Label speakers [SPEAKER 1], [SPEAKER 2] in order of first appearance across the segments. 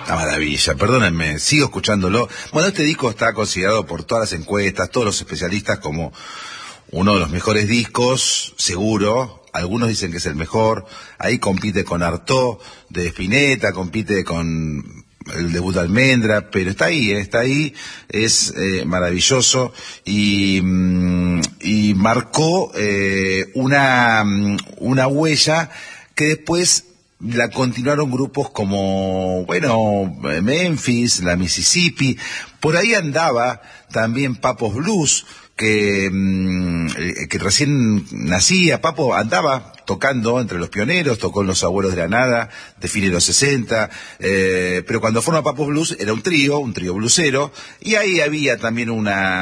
[SPEAKER 1] Una maravilla, perdónenme, sigo escuchándolo. Bueno, este disco está considerado por todas las encuestas, todos los especialistas como uno de los mejores discos, seguro. Algunos dicen que es el mejor. Ahí compite con Artaud de Spinetta, compite con el debut de Almendra, pero está ahí, es maravilloso y marcó una huella que después la continuaron grupos como, bueno, Memphis, la Mississippi. Por ahí andaba también Pappo's Blues, que recién nacía. Papo andaba tocando entre los pioneros, tocó en Los Abuelos de la Nada, de fines de los 60, pero cuando forma Pappo's Blues era un trío blusero, y ahí había también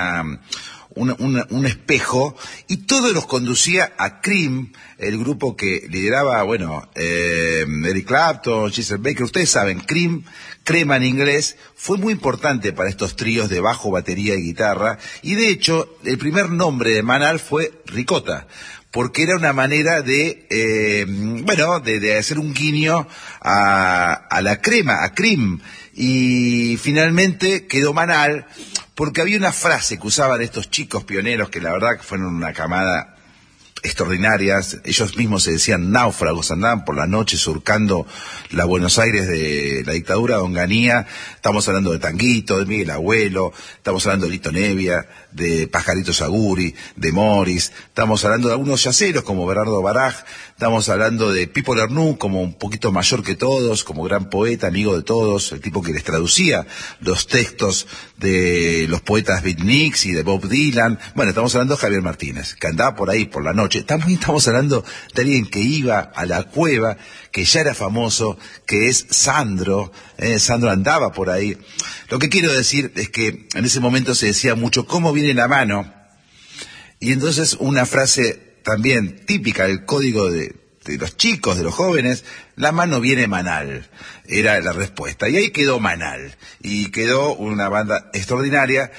[SPEAKER 1] un espejo, y todo los conducía a Cream, el grupo que lideraba, bueno, Eric Clapton, Chester Baker. Ustedes saben, Cream, crema en inglés, fue muy importante para estos tríos de bajo, batería y guitarra, y de hecho, el primer nombre de Manal fue Ricota, porque era una manera de hacer un guiño a la crema, a Cream, y finalmente quedó Manal, porque había una frase que usaban estos chicos pioneros, que la verdad que fueron una camada extraordinarias. Ellos mismos se decían náufragos, andaban por la noche surcando la Buenos Aires de la dictadura de Onganía. Estamos hablando de Tanguito, de Miguel Abuelo, estamos hablando de Lito Nevia, de Pajarito Saguri, de Morris, estamos hablando de algunos yaceros como Bernardo Baraj, estamos hablando de Pipo Lernoux, como un poquito mayor que todos, como gran poeta, amigo de todos, el tipo que les traducía los textos de los poetas beatniks y de Bob Dylan. Bueno, estamos hablando de Javier Martínez, que andaba por ahí por la noche. También estamos hablando de alguien que iba a la cueva, que ya era famoso, que es Sandro. Sandro andaba por ahí. Lo que quiero decir es que en ese momento se decía mucho cómo viene la mano, y entonces una frase también típica del código de los chicos, de los jóvenes: la mano viene Manal, era la respuesta. Y ahí quedó Manal, y quedó una banda extraordinaria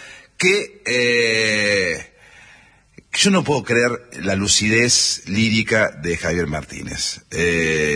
[SPEAKER 1] que yo no puedo creer la lucidez lírica de Javier Martínez.